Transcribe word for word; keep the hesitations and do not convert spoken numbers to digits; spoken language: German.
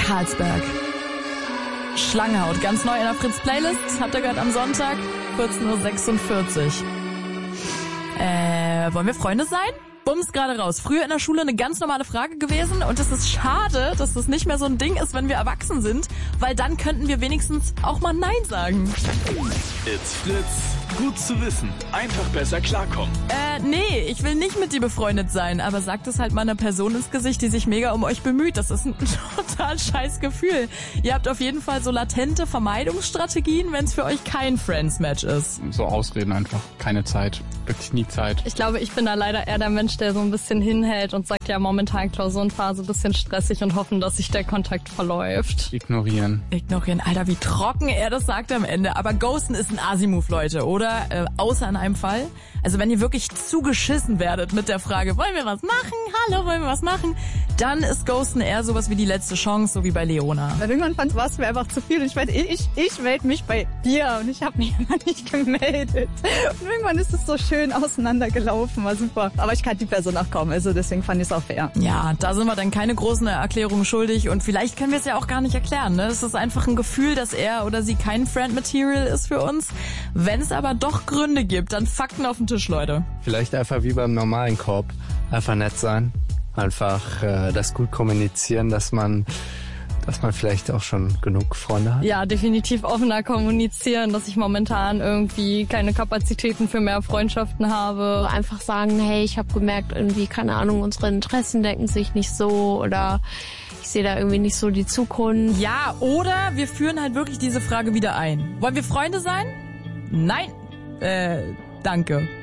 Karlsberg. Schlangenhaut, ganz neu in der Fritz-Playlist. Habt ihr gehört am Sonntag, vierzehn Uhr sechsundvierzig. Äh, wollen wir Freunde sein? Bums gerade raus. Früher in der Schule eine ganz normale Frage gewesen und es ist schade, dass das nicht mehr so ein Ding ist, wenn wir erwachsen sind, weil dann könnten wir wenigstens auch mal Nein sagen. It's Fritz. Gut zu wissen. Einfach besser klarkommen. Äh, nee, ich will nicht mit dir befreundet sein, aber sagt es halt mal einer Person ins Gesicht, die sich mega um euch bemüht. Das ist ein total scheiß Gefühl. Ihr habt auf jeden Fall so latente Vermeidungsstrategien, wenn es für euch kein Friends-Match ist. So Ausreden einfach. Keine Zeit. Wirklich nie Zeit. Ich glaube, ich bin da leider eher der Mensch, der so ein bisschen hinhält und sagt, ja, momentan Klausurenphase, bisschen stressig und hoffen, dass sich der Kontakt verläuft. Ignorieren. Ignorieren. Alter, wie trocken er das sagt am Ende. Aber Ghosten ist ein Asi-Move, Leute, oder? Äh, außer in einem Fall. Also wenn ihr wirklich zugeschissen werdet mit der Frage, wollen wir was machen? Hallo, wollen wir was machen? Dann ist Ghosten eher sowas wie die letzte Chance, so wie bei Leona. Weil irgendwann fand es mir einfach zu viel. Und ich meine, ich, ich melde mich bei dir und ich habe mich immer nicht gemeldet. Und irgendwann ist es so schön auseinandergelaufen, war super. Aber ich kannte die Person auch kaum, also deswegen fand ich es auch fair. Ja, da sind wir dann keine großen Erklärungen schuldig und vielleicht können wir es ja auch gar nicht erklären. Ne? Es ist einfach ein Gefühl, dass er oder sie kein Friend-Material ist für uns. Wenn es aber doch Gründe gibt, dann Fakten auf den Tisch, Leute. Vielleicht einfach wie beim normalen Korb. Einfach nett sein. Einfach äh, das gut kommunizieren, dass man dass man vielleicht auch schon genug Freunde hat. Ja, definitiv offener kommunizieren, dass ich momentan irgendwie keine Kapazitäten für mehr Freundschaften habe. Einfach sagen, hey, ich habe gemerkt, irgendwie, keine Ahnung, unsere Interessen decken sich nicht so oder ich sehe da irgendwie nicht so die Zukunft. Ja, oder wir führen halt wirklich diese Frage wieder ein. Wollen wir Freunde sein? Nein. Äh, danke.